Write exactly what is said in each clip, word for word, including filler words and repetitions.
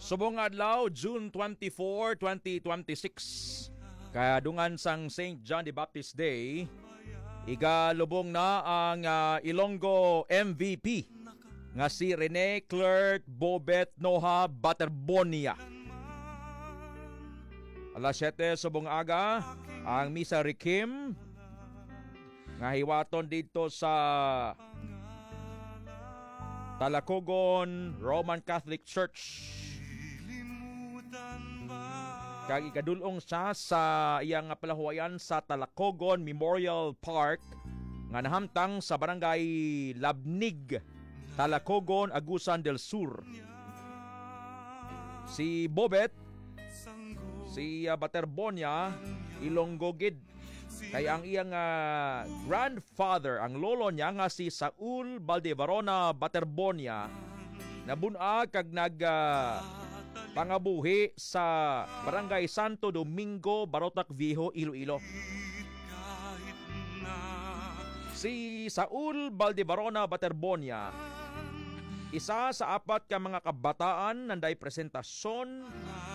Subong adlaw, June twenty-fourth, twenty twenty-six. Kadungan sang Saint John the Baptist Day, igalubong na ang uh, Ilonggo M V P nga si Rene Clerk Bobet Noha Baterbonia. Alas siyete subong aga ang Misa Requiem nga hiwaton dito sa Talacogon Roman Catholic Church. Kag ikadulong siya sa iyang palahuayan sa Talacogon Memorial Park nga nahamtang sa barangay Labnig, Talacogon, Agusan del Sur. Si Bobet, si uh, Baterbonia, Ilonggo gid. Kay ang iyang uh, grandfather, ang lolo niya nga si Saul Valdevarona Baterbonia, nabunag kag nag uh, pangabuhi sa Barangay Santo Domingo, Barotac Viejo, Iloilo. Si Saul Valdevarona Baterbonia, isa sa apat ka mga kabataan nanday presentasyon,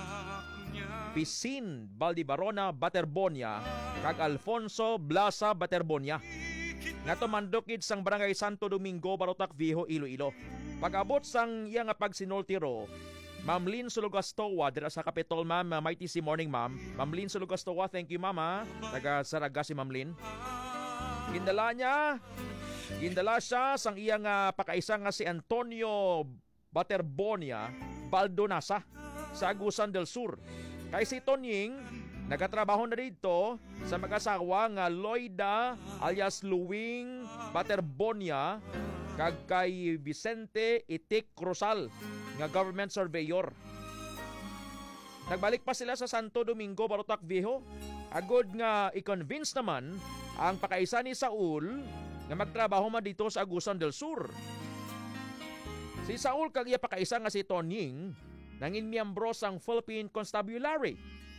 Pisin Valdevarona Baterbonia kag Alfonso Blasa Baterbonia nga tumandukid sang Barangay Santo Domingo, Barotac Viejo, Iloilo. Pag-abot sang iya nga pagsinultiro, Ma'am Lynn Sulugastowa dira sa Capitol, ma'am. Mighty si morning, ma'am. Ma'am Lynn Sulugastowa, thank you, mama. Taga Saraga si Ma'am Lynn. Gindala niya, gindala siya sang iyang uh, pakaisa nga si Antonio Baterbonia Baldonasa sa Agusan del Sur. Kay si Tonying, nagatrabaho na dito sa mag-asawa nga Loida alias Luwing Baterbonia kag kay Vicente Itik Cruzal nga government surveyor. Nagbalik pa sila sa Santo Domingo, Barotac Viejo. Agod nga i-convince naman ang pakaisa ni Saul nga magtrabaho man dito sa Agusan del Sur. Si Saul kag iya pakaisa nga si Tonying nangin miyembro sang Philippine Constabulary.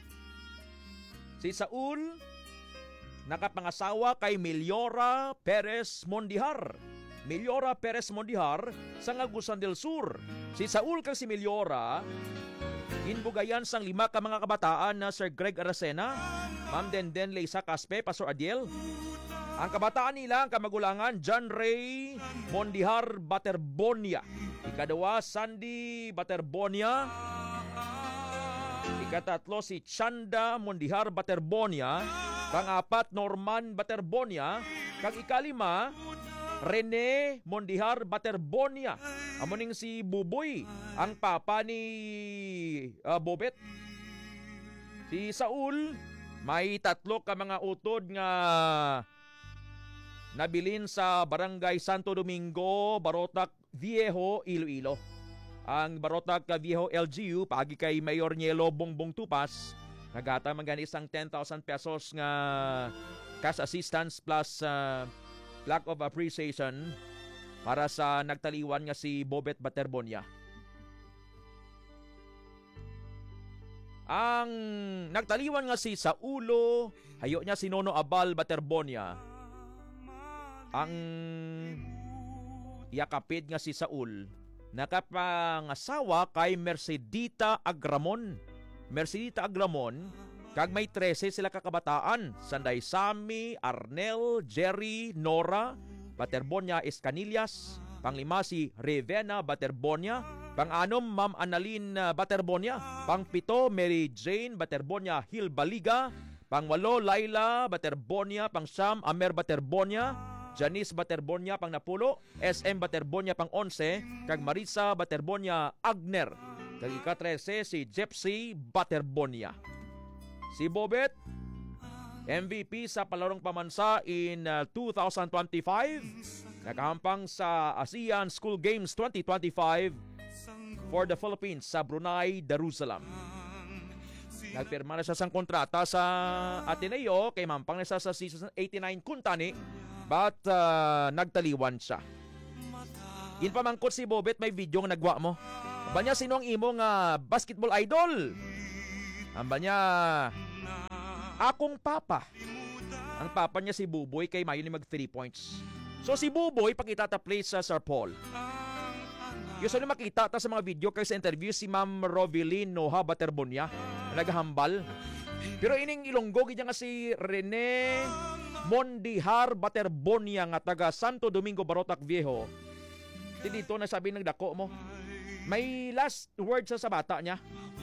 Si Saul nakapangasawa kay Meliora Perez Mondihar. Meliora Perez Mondihar sa Agusan del Sur. Si Saul kag si Meliora inbugayan sang lima ka mga kabataan na Sir Greg Aracena, Ma'am Denden Leisa Caspe, Pastor Adiel. Ang kabataan nila ang kamagulangan John Ray Mondihar Baterbonia, ikaduwa Sandy Baterbonia, ikatatlo si Chanda Mondihar Baterbonia, pangapat Norman Baterbonia, kag ikalima Rene Mondihar Baterbonia. Amoning si Buboy, ang papa ni uh, Bobet. Si Saul, may tatlo ka mga utod nga nabilin sa Barangay Santo Domingo, Barotac Viejo, Iloilo. Ang Barotac Viejo L G U, paagi kay Mayor Nielo Bongbong Tupas, nagata man isang ten thousand pesos nga cash assistance plus uh, plaque of appreciation para sa nagtaliwan nga si Bobet Baterbonia. Ang nagtaliwan nga si Saulo, hayo niya si Nono Abal Baterbonia. Ang yakapid nga si Saul, nakapangasawa kay Mercedita Agramon. Mercedita Agramon, kag may trese sila kakabataan. Sanday Sammy, Arnel, Jerry, Nora Baterbonia Escanillas. Panglima si Revena Baterbonia. Pang-anom Ma'am Annalyn Baterbonia. Pang-pito Mary Jane Baterbonia Hilbaliga. Pang-walo Laila Baterbonia. Pang-siyam Amer Baterbonia. Janice Baterbonia pang-napulo. S M Baterbonia pang-onse. Kag Marisa Baterbonia Agner. Kag ika-trese si Gypsy Baterbonia. Si Bobet, M V P sa palarong pamansa in uh, two thousand twenty-five, nakahampang sa ASEAN School Games twenty twenty-five for the Philippines sa Brunei, Darussalam. Nagpirma na siya sang kontrata sa Ateneo, kay mampang na siya sa season eighty-nine kuntani, but uh, nagtaliwan siya. Inpamangkot si Bobet, may video nga nagwa mo. Aba niya, sino ang imo nga basketball idol? Aba niya, akong papa. Ang papa niya si Buboy, kay mayo ni mag three points. So si Buboy, pag itataplay sa Sir Paul. Usually makita ta sa mga video kay sa interview si Ma'am Rovilyn Noha Baterbonia na naghahambal. Pero ining Ilonggo gid nga si Rene Mondihar Baterbonia nga taga Santo Domingo, Barotac Viejo. Di dito na sabi ng dako mo. May last word sa sa bata niya.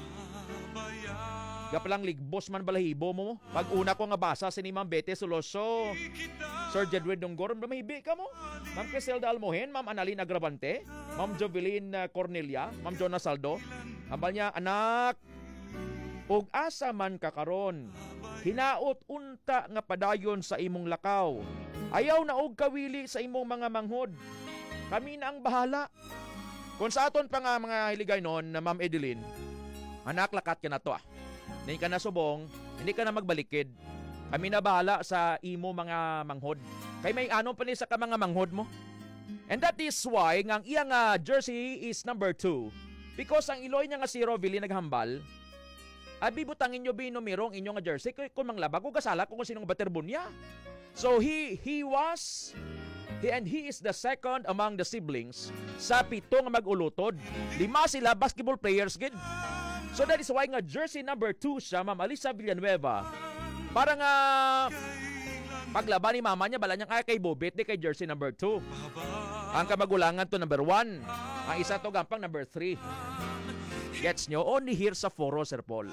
Gapalang ligbos man balahibo mo. Pag una ko nga basa si ni Ma'am Bete Soloso, Sir Jedwin Donggor, mahibi ka mo. Ma'am Criselda Almohen, Ma'am Annalyn Agravante, Ma'am Jovelyn Cornelia, Ma'am Jonas Saldo. Ambal niya, anak, ug asa man kakaron, hinaot unta nga padayon sa imong lakaw. Ayaw na og kawili sa imong mga manghod. Kami na ang bahala. Kung sa aton pa nga mga hiligay noon na Ma'am Edeline, anak, lakat ka na to ah. Hindi ka na subong, hindi ka na magbalikid. Kami na bahala sa imo mga manghod. Kay may ano pa ni sa ka mga manghod mo. And that is why nga ang iyang uh, jersey is number two. Because ang iloy niya nga si Rovilyn naghambal, abi butangin nyo binumirong inyong nga jersey kung manglaba ko kasala kung sinong Baterbonia. So he he was he, and he is the second among the siblings sa pitong mag-ulutod. Lima sila basketball players gid. So that is why nga jersey number two siya, Ma'am Alisa Villanueva. Para nga paglaban ni mama niya, bala niya kaya kay Bobet, di kay jersey number two. Ang kamagulangan to number one. Ang isa to gampang number three. Gets nyo? Only here sa Foro, Sir Paul.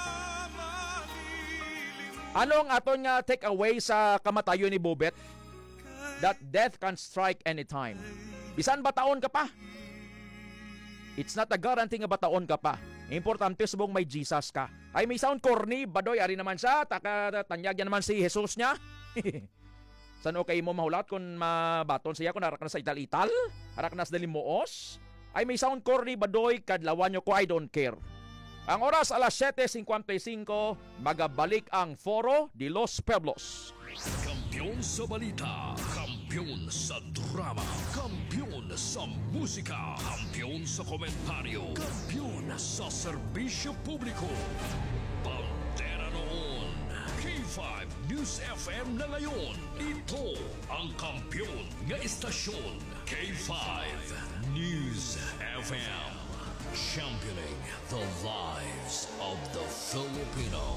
Ano ang aton nga take away sa kamatayon ni Bobet? That death can strike anytime. Bisan bataon ka pa. It's not a guarantee nga bataon ka pa. Importante subong may Jesus ka. Ay may sound corny, badoy, ari naman siya, taka tanyag yan naman si Jesus niya. San okay mo mahulat kung mabaton siya kung harak na sa ital-ital? Harak na sa dalimuos? Ay may sound corny, badoy, kadlawan nyo ko, I don't care. Ang oras alas siyete singkwenta y singko, magabalik ang Foro de los Pueblos. Kampiyon sa balita, kampiyon sa drama, kampiyon sa musika, kampiyon sa komentaryo, kampiyon sa serbisyo publiko. Bandera noon, K five News F M na ngayon. Ito ang kampiyon nga istasyon, K five News F M. Championing the lives of the Filipino.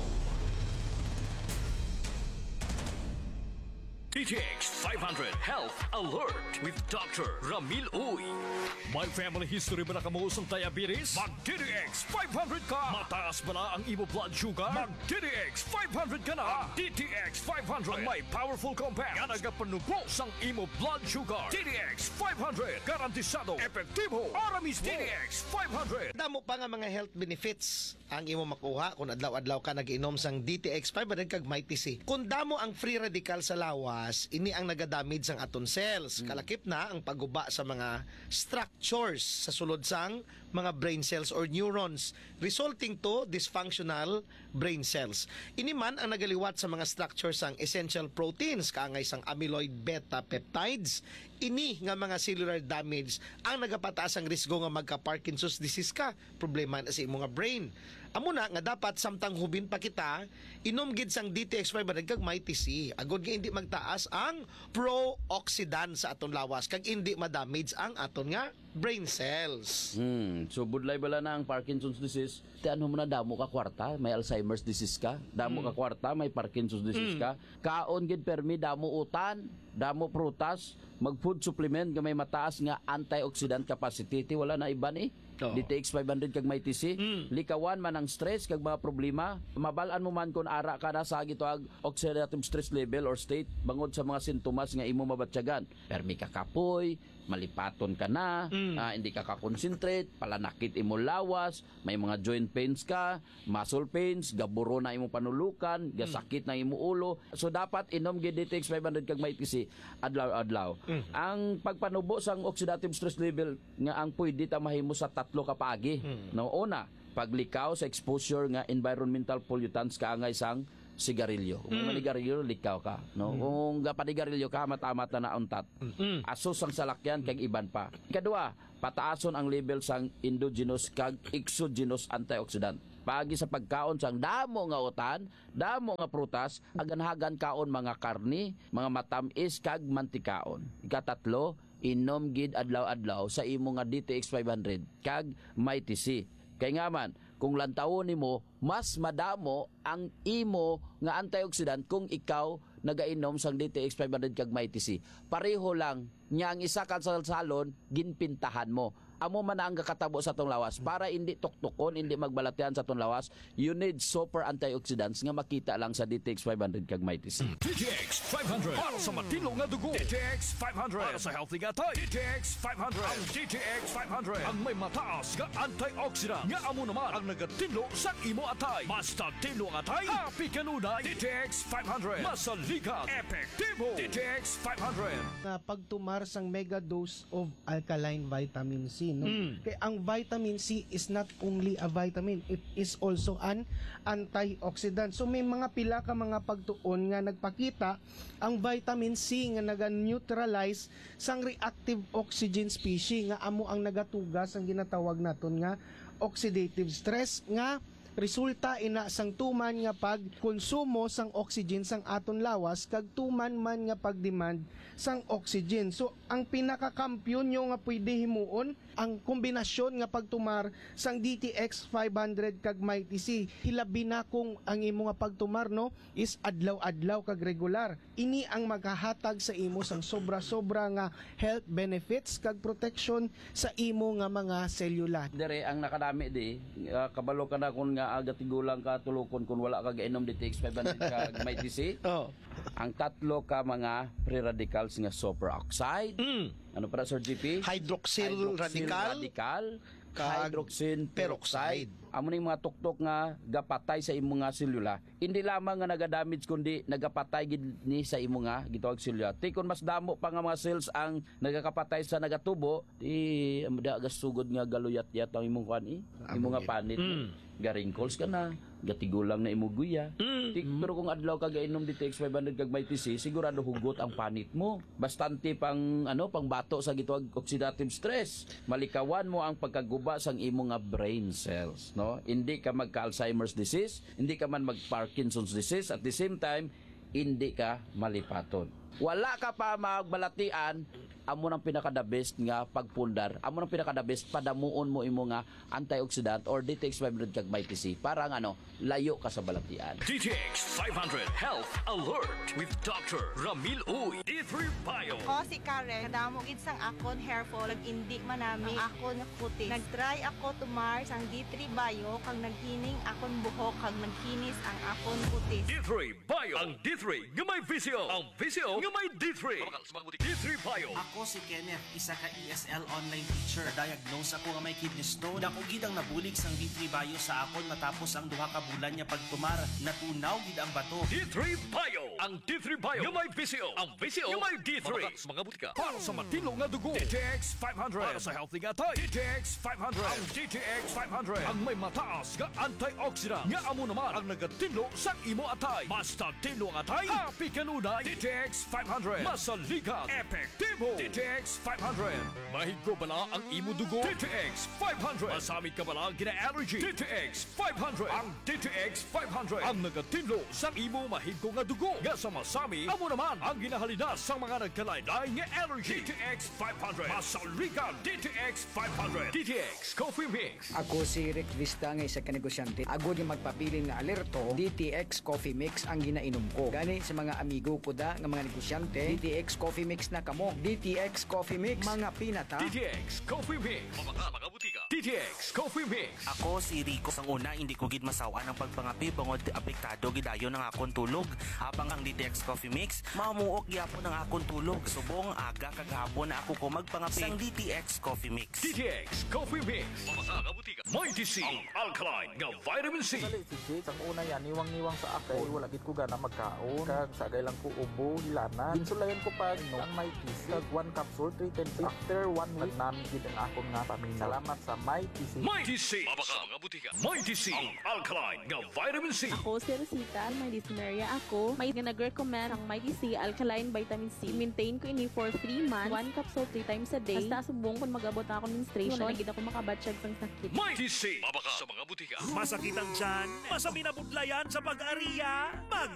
D T X five hundred Health Alert with Doctor Ramil Uy. May family history ba na kamuusang diabetes? Mag-D T X five hundred ka! Mataas ba na ang imo blood sugar? Mag-D T X five hundred ka na! D T X five hundred ang may powerful compound nga nagapanubo sang imo blood sugar. D T X five hundred garantisado, epektibo, para mismo. D T X five hundred. Damo pa nga mga health benefits ang imo makuha kung adlaw-adlaw ka nag-inom sang D T X five hundred kag Mighty C. Kung damo ang free radical sa lawas, ini ang nagadamage sang aton cells. Kalakip na ang pagguba sa mga structures sa sulod sang mga brain cells or neurons, resulting to dysfunctional brain cells. Ini man ang nagaliwat sa mga structures sang essential proteins kaangay sang amyloid beta peptides. Ini nga mga cellular damage ang nagapataas ang risgo nga magka-Parkinson's disease ka. Problema na sa imong nga brain. Amo na nga dapat samtang hubin pa kita, inom gid sang D T X five hundred kag Mighty C. Agod nga hindi magtaas ang pro-oxidant sa aton lawas kag hindi ma-damage ang aton nga brain cells. Hmm, so budlay bala na ang Parkinson's disease. Tiyan mo na damo ka kwarta, may Alzheimer's disease ka. Damo ka kwarta, may Parkinson's disease ka. Kaon gid permi damo utan, damo prutas, mag food supplement nga may mataas nga antioxidant capacity. Ti wala na iban eh. Oh. D T X five hundred kag Mighty C. Mm. Likawan man ang stress kag mga problema. Mabalaan mo man kung ara ka na sa gitoag oxidative stress level or state bangod sa mga sintomas nga imo mabatyagan. Permi ka kapoy, malipaton ka na, mm. uh, hindi ka ka-concentrate, palanakit imo lawas, may mga joint pains ka, muscle pains, gaburo na imo panulukan, gasakit na imo ulo. So dapat inom gid D T X five hundred kag Mighty C adlaw-adlaw. Mm. Ang pagpanubo sang oxidative stress level nga ang pwede ta mahimo sa tatlo ka paagi. Mm. No, una, paglikaw sa exposure nga environmental pollutants kaangay sang sigarilyo. Kung mm. manigarilyo, likaw ka. No? Mm. Kung gapanigarilyo ka, matamat na nauntat. Mm. Asos ang salakyan kag iban pa. Kadua, pataason ang level sang endogenous kag exogenous antioxidant. Pagi sa pagkaon sang damo nga utan, damo nga prutas, aganhagan kaon mga karni, mga matamis kag mantikaon. Ikatatlo, inom gid adlaw-adlaw sa imo nga D T X five hundred kag Mighty C. Kay nga man, kung lantawon nimo, mas madamo ang imo nga antioxidant kung ikaw nagainom sang D T X five hundred kag Mighty C. Pareho lang nya ang isa ka sa salon ginpintahan mo. Amo man ang kakatabo sa tong lawas para hindi tuktukon, hindi magbalatian sa tong lawas. You need super antioxidants nga makita lang sa D T X five hundred kag Mighty C. D T X five hundred para sa matino nga dugo. D T X five hundred para sa healthy nga tayo. D T X five hundred ang D T X five hundred ang may mataas nga antioxidant nga amo naman ang nagatino sa imo atay. Basta tino nga atay, happy kanunay. D T X five hundred masalikat, epektibo. D T X five hundred na pagtumar sang mega dose of alkaline vitamin C, no? Kaya ang vitamin C is not only a vitamin, it is also an antioxidant. So may mga pila ka mga pagtuon nga nagpakita ang vitamin C nga naga-neutralize sang reactive oxygen species nga amo ang nagatugas ang ginatawag naton nga oxidative stress nga resulta ina sang tuman nga pagkonsumo sang oxygen sang aton lawas kag tuman man nga pagdemand sang oxygen. So ang pinakakampiyon nyo nga pwede himuon ang kombinasyon nga pagtumar sang D T X five hundred kag Mighty C. Hilabi na kung ang imo nga pagtumar, no, is adlaw-adlaw kag regular. Ini ang maghahatag sa imo sang sobra-sobra nga health benefits kag protection sa imo nga mga selula. Dire ang nakadami di, uh, kabalo ka na kung nga agatigulang ka tulukon kung wala ka gainom D T X five hundred kag Mighty C. Oh. Ang tatlo ka mga free radicals nga superoxide. Ano para Sir G P? Hydroxyl radical, radical kag hydroxyl peroxide. peroxide. Amo ning mga tuktok nga gapatay sa imo nga selula. Hindi lamang nga nagadamage kundi nagapatay gid ni sa imo nga gitawag selula. Ti kun mas damo pa nga mga cells ang nagakapatay sa nagatubo, di amda gasugod nga galuyat-yat ang imong kan eh. Imo nga panit. Mm. Ga-wrinkles ka na, gatigulang na imo guya. Mm. Ti, pero kung adlaw ka gainom D T X five hundred kag Mighty C, sigurado hugot ang panit mo. Bastante pang ano, pang bato sa gitawag oxidative stress. Malikawan mo ang pagkaguba sang imo nga brain cells, no? Hindi ka magka-Alzheimer's disease, hindi ka man mag-Parkinson's disease, at the same time, hindi ka malipaton. Wala ka pa magbalatian, amo nang pinaka-the best nga pagpundar. Amo nang pinaka-the best padamuon mo imo nga antioxidant or D T X five hundred kag Mighty C para nga ano, layo ka sa balatian. D T X five hundred Health Alert with Doctor Ramil Uy. D three Bio. Ako si Karen, kadamo gid sang akon hair fall, nag-indi manami ang akon kutis. Nag-try ako tumar sang D three Bio kag naghining akon buhok kag nagkinis ang akon kutis. D three Bio. Ang D three nga may visyo. Ang visyo nga may D three. D three Bio. Ako si Kenneth, isa ka E S L online teacher. Diagnose ako nga may kidney stone. Dako gid ang nabulig sang D three Bio sa akon matapos ang duha ka bulan niya pagtumar. Natunaw gid ang bato. D three Bio. Ang D three Bio nga may visyo. Ang visyo nga may D three. Mga butika para sa matino nga dugo. D T X five hundred para sa healthy nga tayo. D T X five hundred. Ang D T X five hundred ang may mataas nga antioxidant nga amo naman ang nagatino sa imo atay. Basta tino nga atay, happy kanunay. D T X five hundred masalikat, epektibo. D T X five hundred mahigo bala ang imo dugo. D T X five hundred masamit ka bala gina-allergy. D T X five hundred ang D T X five hundred ang nagatino sa imo mahigo nga dugo. Nga sa masami, amo naman ang ginahalina sa mga nagkalaylay nga allergy. D T X five hundred masalikat. D T X five hundred. D T X Coffee Mix. Ako si Rick Vista nga isa ka negosyante. Agod yung magpapili nga alerto, D T X Coffee Mix ang ginainom ko. Gani sa mga amigo ko da nga mga negosyante, D T X Coffee Mix na kamo. D T X Coffee Mix, mga pinata. D T X Coffee Mix. Mga mga butika. D T X Coffee Mix. Ako si Rico. Sang una, hindi ko gid masawa ng pagpangapi bangod apektado gidayon ng akon tulog. Habang ang D T X Coffee Mix, mamuok gyapon ng akon tulog. Subong aga kagahapon na ako ko magpangapi sang D T X Coffee Mix. D T X Coffee Mix. Mga mga butika. Mighty C. Ang alkaline nga vitamin C. Dali si Jake, ang una yan, niwang-niwang sa akin, wala gid ko gana magkaon, kag sagay lang ko ubo, hilana. Ginsulayan ko pa no, ang Mighty C, kag one capsule, three ten C. After one week, nagnamigid ang akong nga paminaw. Salamat sa Mighty C. Mighty C. Mga mga butika. Mighty C. Ang alkaline nga vitamin C. Ako si Rosita, may dysmenorrhea ako. May nag-recommend ang Mighty C Alkaline Vitamin C. Maintain ko ini for three months, one capsule three times a day. Basta subong kung mag-abot ako ng menstruation, wala gid ako makabatsyag sang sakit. Mighty C. Mabaka sa mga butika. Masakit ang tiyan, masaminabudlayan sa pag-ariya, mag